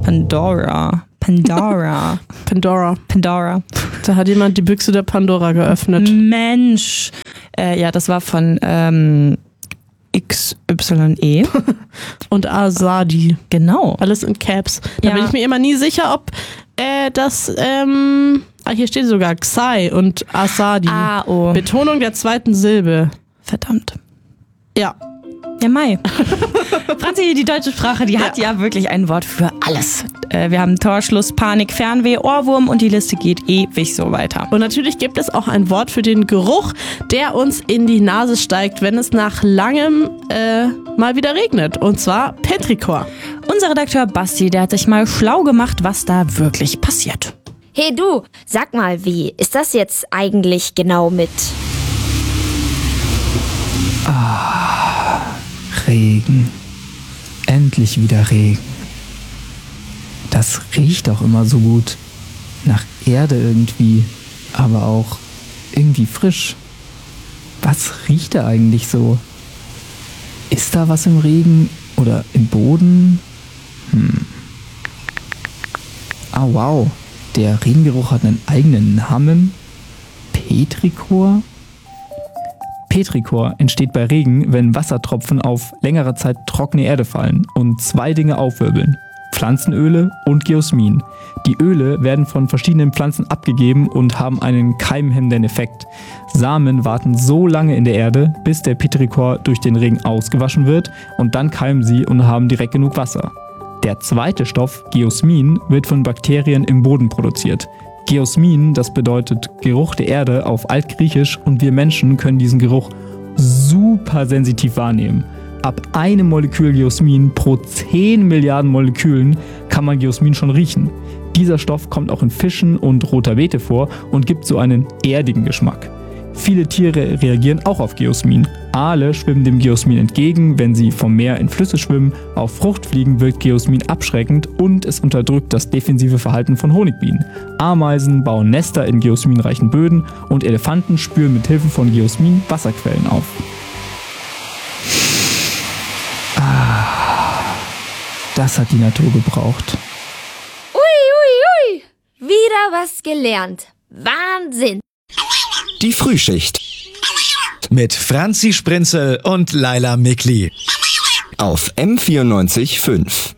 Pandora. Da hat jemand die Büchse der Pandora geöffnet. Mensch. Ja, das war von XYE. Und Asadi. Genau. Alles in Caps. Da bin ich mir immer nie sicher, ob das, hier steht sogar Xai und Asadi. Oh. Betonung der zweiten Silbe. Verdammt. Ja. Ja, Mai. Franzi, die deutsche Sprache, die hat ja wirklich ein Wort für alles. Wir haben Torschluss, Panik, Fernweh, Ohrwurm und die Liste geht ewig so weiter. Und natürlich gibt es auch ein Wort für den Geruch, der uns in die Nase steigt, wenn es nach langem mal wieder regnet. Und zwar Petrichor. Unser Redakteur Basti, der hat sich mal schlau gemacht, was da wirklich passiert. Hey du, sag mal, wie ist das jetzt eigentlich genau mit... Regen. Endlich wieder Regen. Das riecht auch immer so gut. Nach Erde irgendwie, aber auch irgendwie frisch. Was riecht da eigentlich so? Ist da was im Regen oder im Boden? Wow, der Regengeruch hat einen eigenen Namen. Petrichor? Petrichor entsteht bei Regen, wenn Wassertropfen auf längere Zeit trockene Erde fallen und zwei Dinge aufwirbeln: Pflanzenöle und Geosmin. Die Öle werden von verschiedenen Pflanzen abgegeben und haben einen keimhemmenden Effekt. Samen warten so lange in der Erde, bis der Petrichor durch den Regen ausgewaschen wird, und dann keimen sie und haben direkt genug Wasser. Der zweite Stoff, Geosmin, wird von Bakterien im Boden produziert. Geosmin, das bedeutet Geruch der Erde auf Altgriechisch, und wir Menschen können diesen Geruch super sensitiv wahrnehmen. Ab einem Molekül Geosmin pro 10 Milliarden Molekülen kann man Geosmin schon riechen. Dieser Stoff kommt auch in Fischen und roter Beete vor und gibt so einen erdigen Geschmack. Viele Tiere reagieren auch auf Geosmin. Aale schwimmen dem Geosmin entgegen, wenn sie vom Meer in Flüsse schwimmen. Auf Fruchtfliegen wirkt Geosmin abschreckend und es unterdrückt das defensive Verhalten von Honigbienen. Ameisen bauen Nester in geosminreichen Böden und Elefanten spüren mit Hilfe von Geosmin Wasserquellen auf. Das hat die Natur gebraucht. Ui, wieder was gelernt. Wahnsinn. Die Frühschicht. Mit Franzi Sprinzel und Laila Mikli. Auf M94.5.